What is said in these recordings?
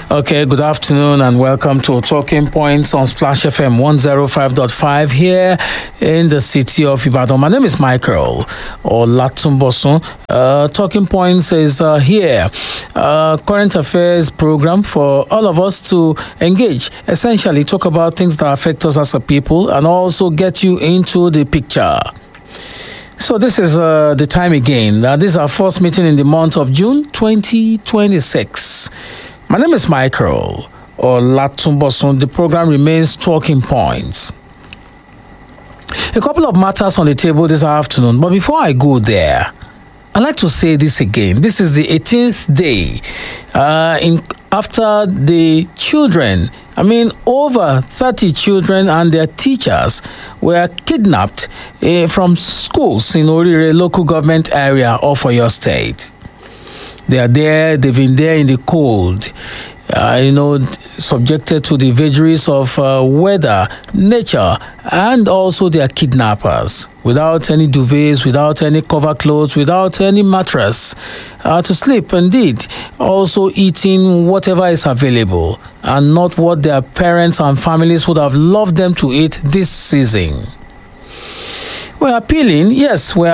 Okay, good afternoon and welcome to Talking Points on Splash FM 105.5 here in the city of Ibadan. My name is Michael Olatunbosun. Talking Points is here, current affairs program for all of us to engage, essentially talk about things that affect us as a people and also get you into the picture. So this is the time again. This is our first meeting in the month of June 2026. My name is Michael Olatunbosun. The program remains Talking Points. A couple of matters on the table this afternoon, but before I go there, I'd like to say this again. This is the 18th day after the children, over 30 children and their teachers were kidnapped from schools in Orire local government area of Oyo State. They are there, they've been there in the cold, subjected to the vagaries of weather, nature, and also their kidnappers, without any duvets, without any cover clothes, without any mattress to sleep, indeed, also eating whatever is available, and not what their parents and families would have loved them to eat this season. We're appealing to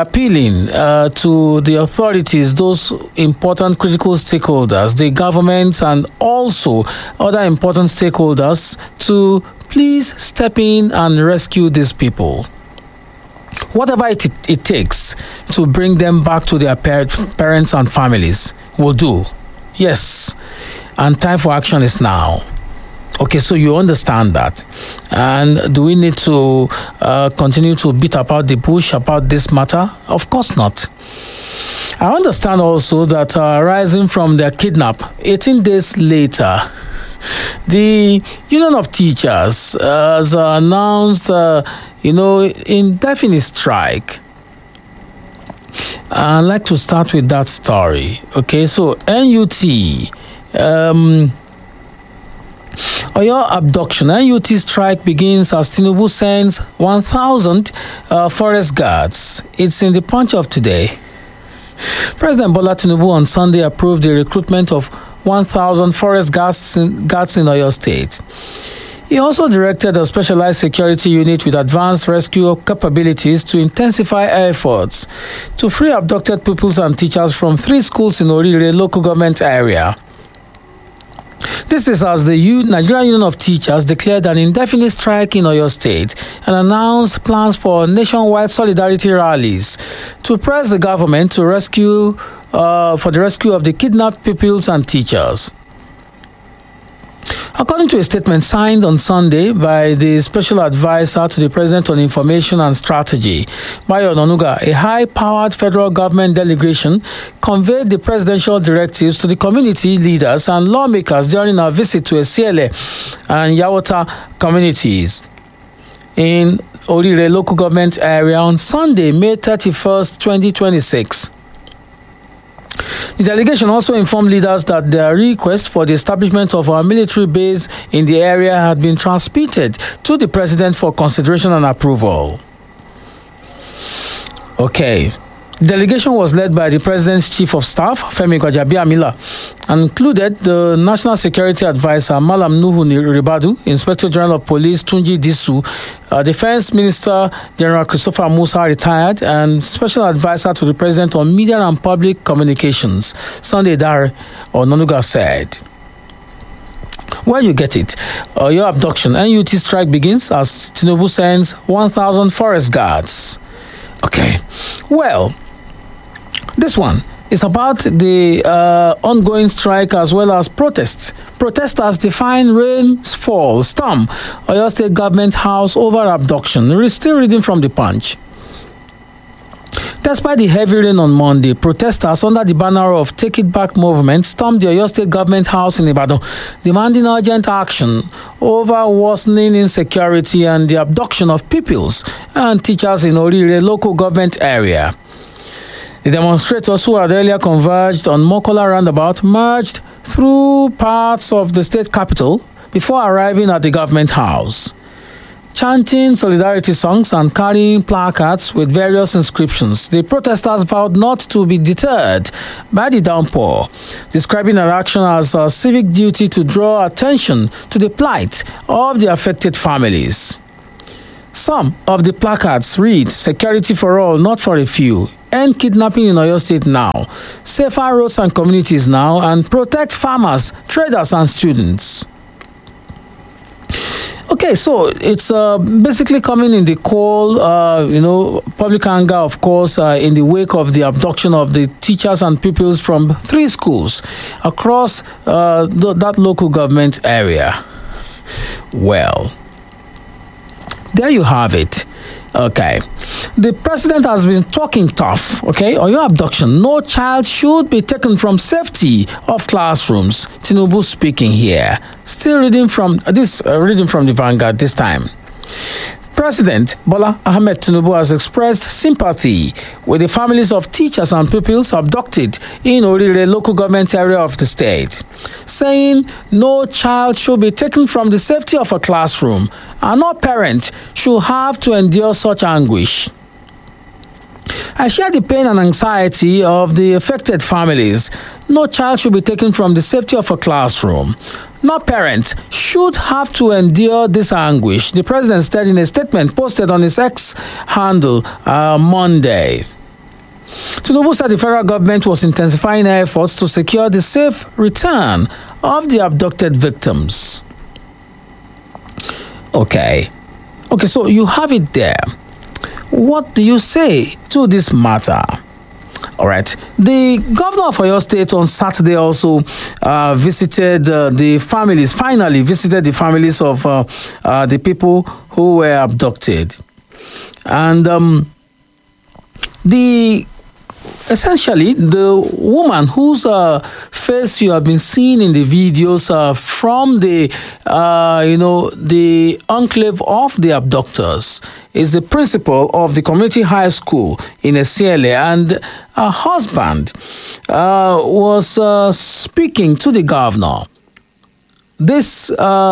the authorities, those important critical stakeholders, the government and also other important stakeholders to please step in and rescue these people. Whatever it takes to bring them back to their parents and families will do. Yes, and time for action is now. Okay, so you understand that. And do we need to continue to beat about the bush about this matter? Of course not. I understand also that rising from their kidnap 18 days later, the Union of Teachers has announced, indefinite strike. I'd like to start with that story. Okay, so NUT, Oyo abduction. NUT strike begins as Tinubu sends 1,000 forest guards. It's in the Punch of today. President Bola Tinubu on Sunday approved the recruitment of 1,000 forest guards in Oyo State. He also directed a specialized security unit with advanced rescue capabilities to intensify efforts to free abducted pupils and teachers from 3 schools in Orire local government area. This is as the Nigerian Union of Teachers declared an indefinite strike in Oyo State and announced plans for nationwide solidarity rallies to press the government to for the rescue of the kidnapped pupils and teachers. According to a statement signed on Sunday by the Special Advisor to the President on Information and Strategy, Bayo Onanuga, a high-powered federal government delegation conveyed the presidential directives to the community leaders and lawmakers during a visit to Esiele and Yawota communities in Orire local government area on Sunday, May 31st, 2026. The delegation also informed leaders that their request for the establishment of a military base in the area had been transmitted to the president for consideration and approval. Okay. The delegation was led by the president's chief of staff, Femi Gbajabiamila, and included the National Security Advisor, Malam Nuhu Ribadu, Inspector General of Police, Tunji Disu, Defense Minister, General Christopher Musa, retired, and Special Advisor to the President on Media and Public Communications, Sunday Dare Onanuga said. Where you get it, your abduction, NUT strike begins as Tinubu sends 1,000 forest guards. Okay, well, this one is about the ongoing strike as well as protests. Protesters define rainfall, storm, Oyo State Government House over abduction. Still reading from the Punch. Despite the heavy rain on Monday, protesters under the banner of Take It Back movement stormed the Oyo State Government House in Ibadan, demanding urgent action over worsening insecurity and the abduction of pupils and teachers in Orire local government area. The demonstrators, who had earlier converged on Mokola roundabout, marched through parts of the state capital before arriving at the government house. Chanting solidarity songs and carrying placards with various inscriptions, the protesters vowed not to be deterred by the downpour, describing their action as a civic duty to draw attention to the plight of the affected families. Some of the placards read, "Security for all, not for a few. End kidnapping in Oyo State now. Safer roads and communities now, and protect farmers, traders, and students." Okay, so it's basically coming in the cold, public anger, of course, in the wake of the abduction of the teachers and pupils from 3 schools across that local government area. Well, there you have it. Okay. The president has been talking tough, okay, on your abduction. No child should be taken from safety of classrooms. Tinubu speaking here. Still reading from the Vanguard this time. President Bola Ahmed Tinubu has expressed sympathy with the families of teachers and pupils abducted in Orire local government area of the state, saying no child should be taken from the safety of a classroom and no parent should have to endure such anguish. I share the pain and anxiety of the affected families. No child should be taken from the safety of a classroom. No parent should have to endure this anguish, the president said in a statement posted on his X handle Monday. Tinubu said the federal government was intensifying efforts to secure the safe return of the abducted victims. Okay, so you have it there. What do you say to this matter? All right. The governor of Oyo State on Saturday also visited the families of the people who were abducted. And essentially, the woman whose face you have been seeing in the videos from the enclave of the abductors is the principal of the community high school in Esiele, and her husband was speaking to the governor. This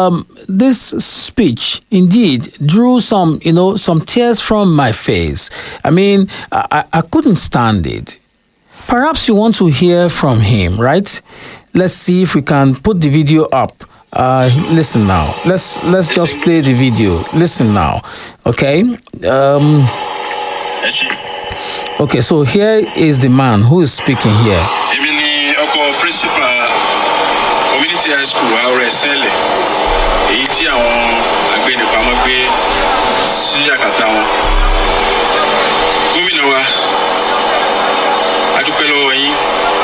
speech indeed drew some tears from my face. I mean, I couldn't stand it. Perhaps you want to hear from him, right? Let's see if we can put the video up. Listen now. Let's just play the video. Listen now. Okay. Okay. So here is the man who is speaking here. Community high school ààrẹ Ẹ̀sẹ̀lẹ̀ èyí tí àwọn agbẹnipamọ́ gbé sí àkàtà wọn. Gómìnà wa a dúpẹ́ lọ́wọ́ yín.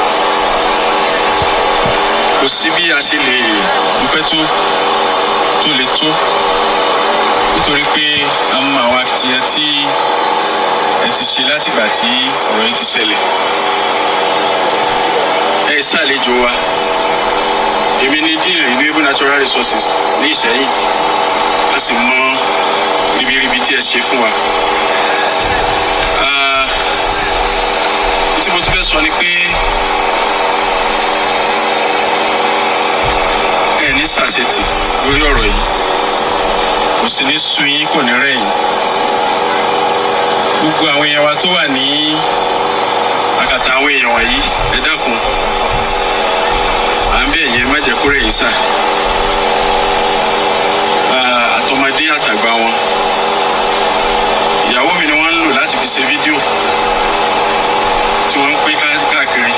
Kò sí bí a ṣe lè dúpẹ́ tó lè tó nítorí pé a mọ àwọn akitiyan tí ẹ ti ṣe látìgbà tí ọ̀rọ̀ yìí ti ṣẹlẹ̀. Ẹ ṣàlejò wa. Èmi ní dín renewable natural resources ní Ìṣẹ́yìn a sì mọ ribiribi tí ẹ ṣe fún wa. Tí mo tún fẹ́ sọ ni pé ẹ ní sàṣetì lórí ọ̀rọ̀ yìí, kò sì ní sú yín, kò ní rẹ̀ yín. Gbogbo àwọn èèyàn wa tó wà ní àkàtà àwọn èèyàn wọ̀nyí, ẹ dákun. Má jẹ́ kó rẹ̀ yìí sà. Àtọmọdé àtàgbà wọn. Ìyàwó mi ni wọ́n ń lò láti fi ṣe fídíò tí wọ́n ń pín káàkiri.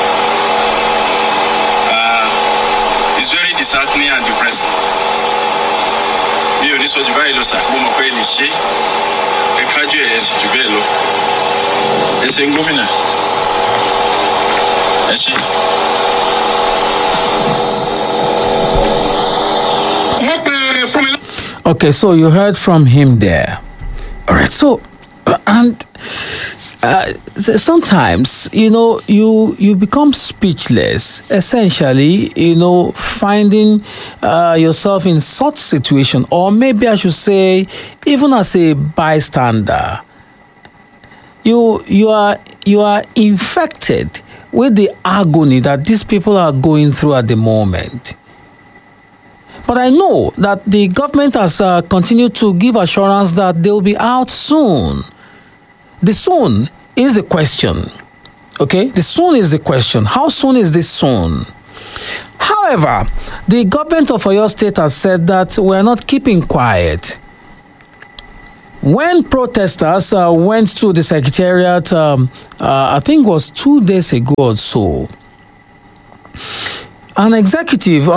It's very disheartening and depressing. Mi ò ní sọ jù báyìí lọ sà, mo mọ̀ pé ẹ lè ṣe é kájú ẹ̀ sì jù bẹ́ẹ̀ lọ. Ẹ ṣe ń gómìnà. Ẹ ṣe. Okay, so you heard from him there. All right, so and sometimes you become speechless. Essentially, finding yourself in such situation, or maybe I should say, even as a bystander, you are infected with the agony that these people are going through at the moment. But I know that the government has continued to give assurance that they'll be out soon. The soon is the question. Okay, the soon is the question. How soon is this soon? However, the government of Oyo State has said that we're not keeping quiet. When protesters went to the secretariat, I think it was 2 days ago or so, an executive,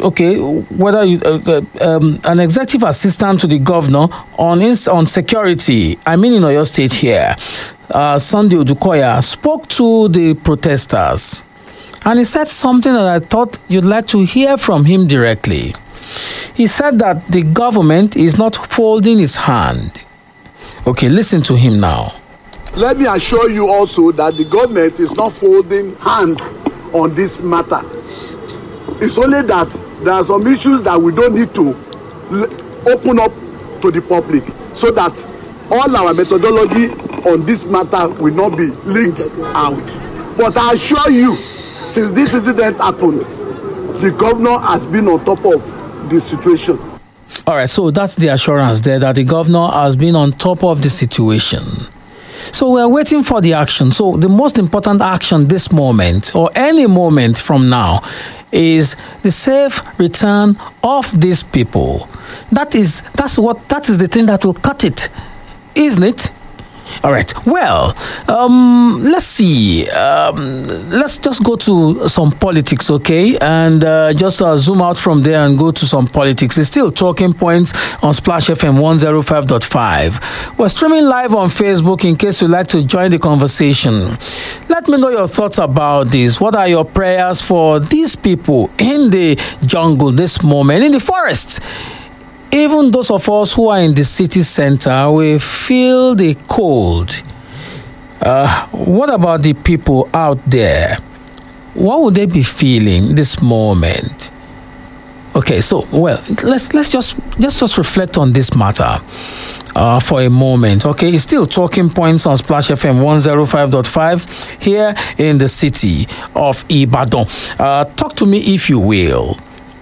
an executive assistant to the governor on security, I mean in Oyo State here, Sunday Odukoya, spoke to the protesters, and he said something that I thought you'd like to hear from him directly. He said that the government is not folding its hand. Okay, listen to him now. Let me assure you also that the government is not folding hand on this matter. It's only that there are some issues that we don't need to open up to the public so that all our methodology on this matter will not be leaked out. But I assure you, since this incident happened, the governor has been on top of the situation. All right, so that's the assurance there that the governor has been on top of the situation. So we're waiting for the action. So the most important action this moment, or any moment from now, is the safe return of these people. That is the thing that will cut it, isn't it? All right. Well, let's see. Let's just go to some politics, okay? And just zoom out from there and go to some politics. It's still Talking Points on Splash FM 105.5. We're streaming live on Facebook in case you'd like to join the conversation. Let me know your thoughts about this. What are your prayers for these people in the jungle this moment, in the forest? Even those of us who are in the city center, we feel the cold. What about the people out there? What would they be feeling this moment? Okay, so let's just reflect on this matter for a moment. Okay, it's still Talking Points on Splash FM 105.5 here in the city of Ibadan. Talk to me if you will.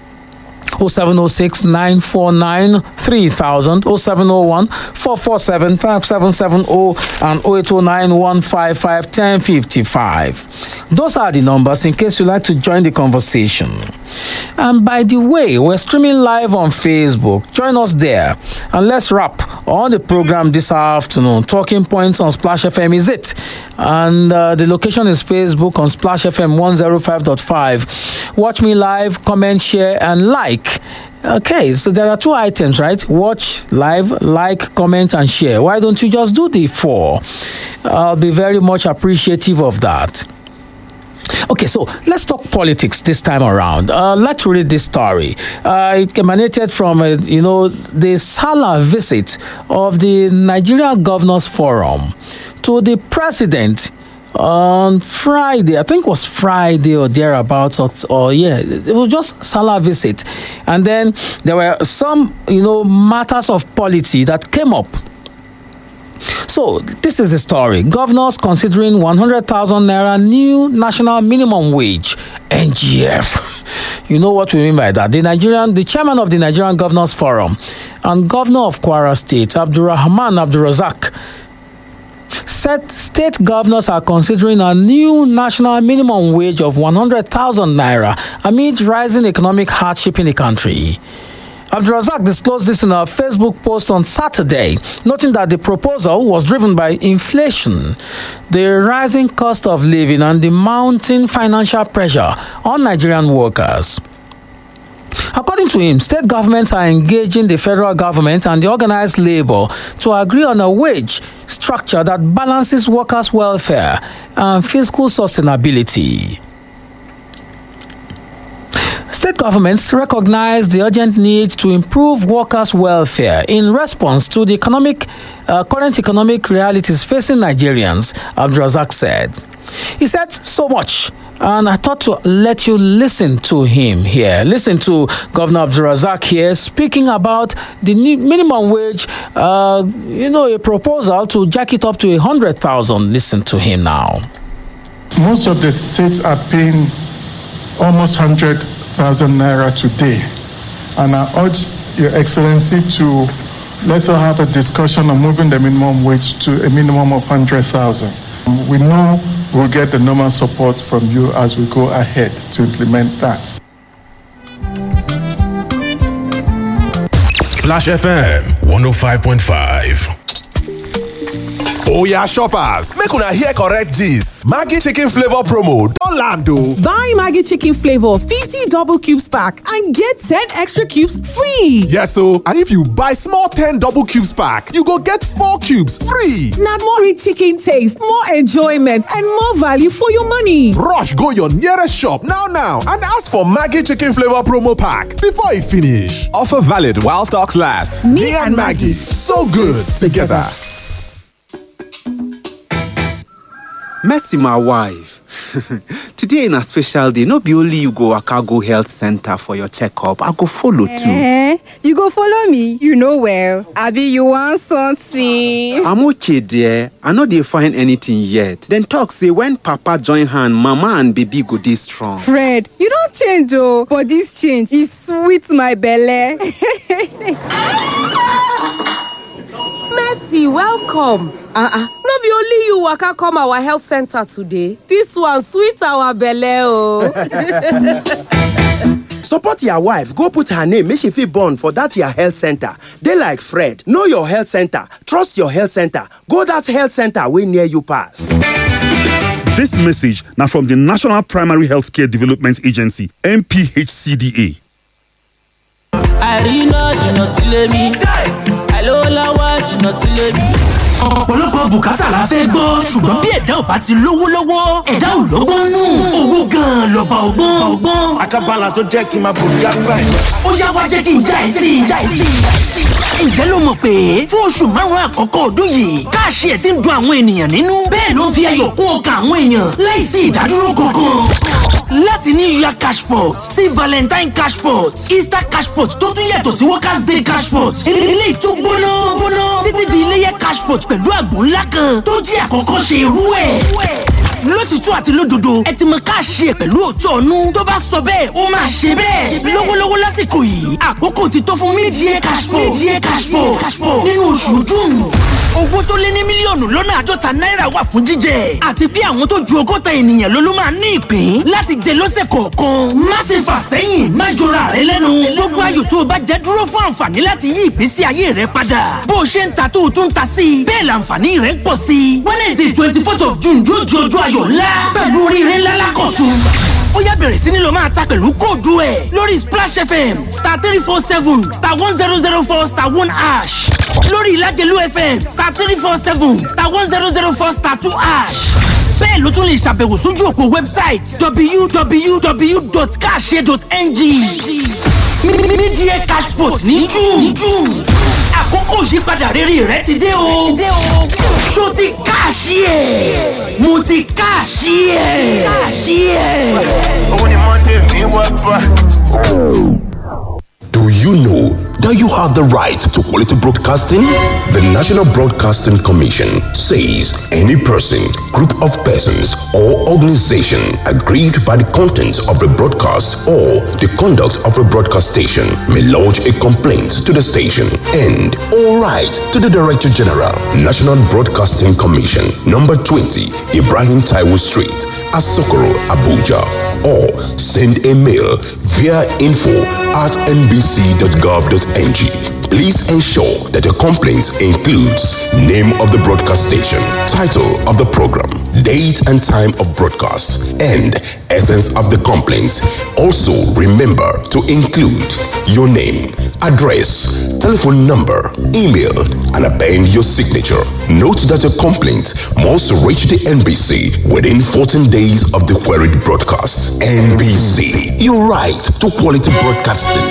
0706 949 3000, 0701 447 5770, and 0809 155 1055. Those are the numbers in case you'd like to join the conversation. And by the way, we're streaming live on Facebook. Join us there and let's wrap on the program this afternoon. Talking Points on Splash FM is it. And the location is Facebook on Splash FM 105.5. Watch me live, comment, share, and like. Okay, so there are 2 items, right? Watch live, like, comment, and share. Why don't you just do the 4? I'll be very much appreciative of that. Okay, so let's talk politics this time around. Let's read this story. It emanated from, the Salah visit of the Nigeria Governors Forum to the president on Friday. I think it was Friday or thereabouts, it was just Salah visit. And then there were some, matters of polity that came up. So this is the story. Governors considering 100,000 naira new national minimum wage, NGF. You know what we mean by that. The chairman of the Nigerian Governors Forum and governor of Kwara State, Abdurrahman Abdurrazak, said state governors are considering a new national minimum wage of 100,000 naira amid rising economic hardship in the country. Abdurrazak disclosed this in a Facebook post on Saturday, noting that the proposal was driven by inflation, the rising cost of living, and the mounting financial pressure on Nigerian workers. According to him, state governments are engaging the federal government and the organized labor to agree on a wage structure that balances workers' welfare and fiscal sustainability. State governments recognize the urgent need to improve workers' welfare in response to the current economic realities facing Nigerians, Abdurrazak said. He said so much, and I thought to let you listen to him here. Listen to Governor Abdurrazak here speaking about the minimum wage, a proposal to jack it up to 100,000. Listen to him now. Most of the states are paying almost 100,000 naira today. And I urge Your Excellency to let's all have a discussion on moving the minimum wage to a minimum of 100,000. We know we'll get the normal support from you as we go ahead to implement that. Splash FM 105.5. Oya shoppers, make una hear correct gist. Maggi chicken flavor promo don land o. Buy Maggi chicken flavor 50 double cubes pack and get 10 extra cubes free. Yes o, and if you buy small 10 double cubes pack, you go get 4 cubes free. Na more rich chicken taste, more enjoyment and more value for your money. Rush go your nearest shop now and ask for Maggi chicken flavor promo pack before e finish. Offer valid while stocks last. Me and Maggi, so good together. Mercy, my wife. Today na special day. No be only you go waka go health center for your checkup. I go follow too. You go follow me? You know well. Abi, you want something? I'm okay there. I no dey find anything yet. Then talk say when papa join hand, mama and baby go dey strong. Fred, you don't change oh. But this change is sweet my belly. Mercy, welcome. No be only you waka come our health center today. This one sweet our belle oh. Support your wife. Go put her name. Make she feel born for that your health center. They like Fred. Know your health center. Trust your health center. Go that health center way near you pass. This message now from the National Primary Healthcare Development Agency, NPHCDA. Ọ̀pọ̀lọpọ̀ bùkátà la fẹ́ gbọ́ ṣùgbọ́n bí ẹ̀dá ò bá ti lówó lọ́wọ́ ẹ̀dá ò lọ́gbọ́n nù owó gan-an lọ́ba ọgbọ́n. Àkàbàlà tó jẹ́ kí n máa bòrí lágbà ẹ̀. Ó yá wá jẹ́ kí n já ẹ sí. Ǹjẹ́ ló mọ̀ pé fún oṣù márùn-ún àkọ́kọ́ ọdún yìí káàṣì ẹ̀ ti ń dun àwọn ènìyàn nínú bẹ́ẹ̀ ló ń fi ayọ̀ kún ọkàn àwọn èèyàn láìsí ìdádúró kankan. Láti ní New Cashpot sí Valentine Cashpot, Easter Cashpot tó tún yàtọ̀ sí Workers' Day Cashpot. Eléyìí tó gbóná títí di Iléyá Cashpot pẹ̀lú àgbò ńlá kan tó jẹ́ àkọ́kọ́ ṣe irú ẹ̀. Lótìtú àti lódodo ẹ ti mọ káàṣì ẹ̀ pẹ̀lú òótọ́ ọ̀nù tó bá sọ bẹ́ẹ̀ ó máa ṣe bẹ́ẹ̀. Lọ́wọ́lọ́wọ́ lásìkò yìí àkókò ti tó fún Mid-Year Cashpot nínú oṣù June. Owó tó lé ní mílíọ̀nù lọ́nà àádọ́ta náírà wà fún jíjẹ àti bí àwọn tó ju ọgọ́ta ènìyàn ló máa ní ìpín láti jẹ lọ́sẹ̀ kọ̀ọ̀kan. Má ṣe fà sẹ́yìn, má jọra rẹ lẹ́nu. Gbogbo ayò tó o bá jẹ dúró fún àǹfààní láti yí ìgbésí ayé rẹ padà. Bó o ṣe ń ta tó o tún ta sí i, bẹ́ẹ̀ làǹfààní rẹ ń pọ̀ sí i. Wednesday 24th of June yóò di ọjọ́ ayọ̀ ńlá pẹ̀lú oríire ńlá lákọ̀tun. Ó yá bẹ̀rẹ̀ sí ni lọ máa ta pẹ̀lú kóòdù ẹ̀ lórí Splash FM *347 *1004 *1#. Lórí Ìlájẹlú FM *347 *1004 *2#. Bẹ́ẹ̀ ló tún lè ṣàbẹ̀wò sójú òpó wẹ́bsáìtì www.kashe.ng. Mid-Year Cashpot ní June. Àkókò ìyípadà rere rẹ ti dé o. Ṣó ti káàṣì ẹ̀? Mo ti káàṣì ẹ̀. Owó ni Monday mi wá bá. Do you know that you have the right to quality broadcasting? The National Broadcasting Commission says any person, group of persons, or organization aggrieved by the content of a broadcast or the conduct of a broadcast station may lodge a complaint to the station and all right to the Director General, National Broadcasting Commission, number 20, Ibrahim Taiwo Street, Asokoro, Abuja, or send a mail via info@nbc.gov.ng. Please ensure that your complaint includes name of the broadcast station, title of the program, date and time of broadcast, and essence of the complaint. Also, remember to include your name, address, telephone number, email, and append your signature. Note that your complaint must reach the NBC within 14 days of the queried broadcast. NBC, your right to quality broadcasting.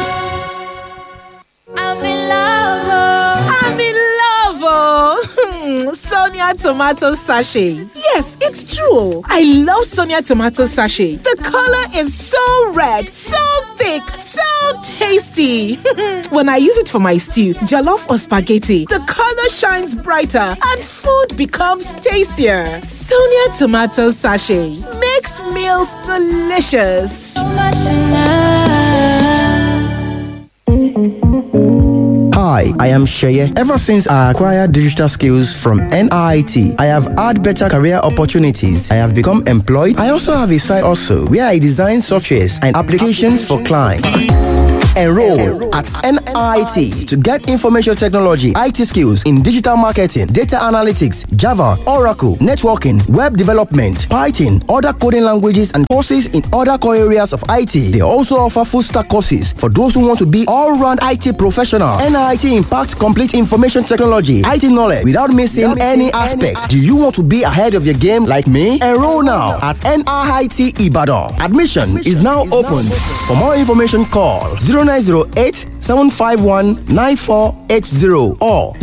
Sonia tomato sachet. Yes, it's true. I love Sonia tomato sachet. The color is so red, so thick, so tasty. When I use it for my stew, jollof or spaghetti, the color shines brighter and food becomes tastier. Sonia tomato sachet makes meals delicious. I am Sheye. Ever since I acquired digital skills from NIT, I have had better career opportunities. I have become employed. I also have a side also where I design softwares and applications for clients. Enroll at NIT to get information technology, IT skills in digital marketing, data analytics, Java, Oracle, networking, web development, Python, other coding languages, and courses in other core areas of IT. They also offer full stack courses for those who want to be all-round IT professional. NIT impacts complete information technology, IT knowledge without missing any aspects. Do you want to be ahead of your game like me? Enroll now at NIT Ibadan. Admission is now open. For more information, call 0908-751-9480 or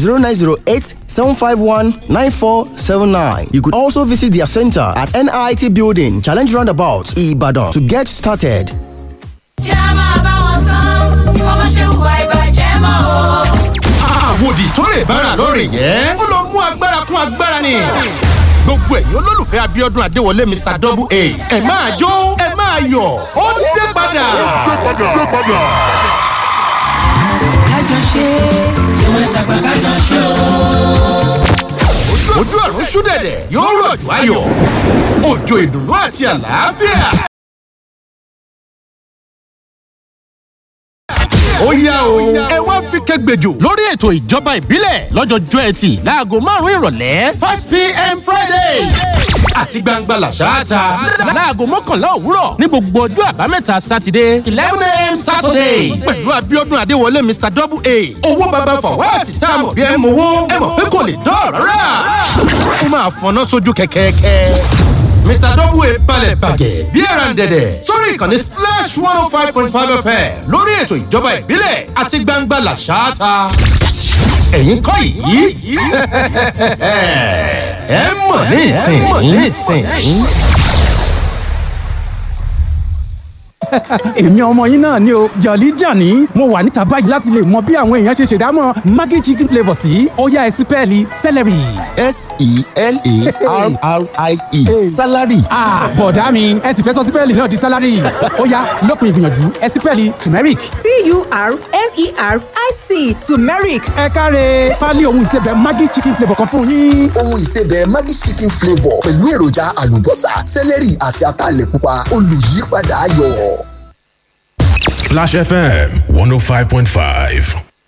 0908-751-9479. You could also visit their center at NIT Building, Challenge Roundabout, Ibadan to get started. Àwòdì tó lè bára lórí yẹn ó lọ mú agbára kún agbára ni. Gbogbo ẹ̀yin olólùfẹ́ Abíọ́dún Adéwọlé Mr. Double A ẹ máa jó ẹ máa yọ̀ ó dé padà. Kájọṣe tí wọ́n tàgbà kájọṣe o. Ojú ọ̀run ṣú dẹ̀dẹ̀ yóò rọ̀jò ayọ̀ òjò ìdùnnú àti àlàáfíà. Ó yá o ẹ wá fi kẹ́gbẹ́jọ lórí ètò ìjọba ìbílẹ̀ lọ́jọ́jọ́ ẹtì láago 5 ìrọ̀lẹ́ 5 p.m. Friday àti gbangba làṣáàtà láago 11 òwúrọ̀ ní gbogbo ọjọ́ àbámẹ́ta sátidé 11 a.m. Saturday pẹ̀lú Abíọ́dún Adéwọlé Mr. Double A owó baba fọwọ́sì tá a mọ̀ bí ẹ mọ̀ owó ẹ mọ̀ pé kò lè dọ́ọ̀rọ̀ rà ó máa fọná sójú kẹ̀kẹ́kẹ́. Mr. Double A balẹ̀ bàgẹ́ bí ẹran dẹ̀dẹ̀ sórí ìkànnì Splash 105.5 FM lórí ètò ìjọba ìbílẹ̀ àti gbangba làṣáàtà. Ẹ̀yin kọ́ yìí ẹ mọ̀ ní ìsìn. Èmi ọmọ yín náà ni o Jolly Johnny mo wà níta báyìí láti lè mọ bí àwọn èèyàn ṣe ṣèdámọ̀ Maggi chicken flavour sí ó yá ẹ sípẹ́ẹ̀lì celery. S-E-L-A-R-R-I-E salary. Bọ̀dá mi ẹ sì fẹ́ sọ sípẹ́ẹ̀lì náà di salary ó yá lópin ìgbìyànjú ẹ sípẹ́ẹ̀lì turmeric. T-U-R-M-E-R-I-C turmeric. Ẹ káre pálí ohun ìsebẹ̀ Maggi chicken flavour kan fún yín. Ohun ìsebẹ̀ Maggi chicken flavour pẹ̀lú èròjà àlùbọ́sà celery àti ataalẹ̀ pupa olùyípadà ayọ̀. Splash FM 105.5.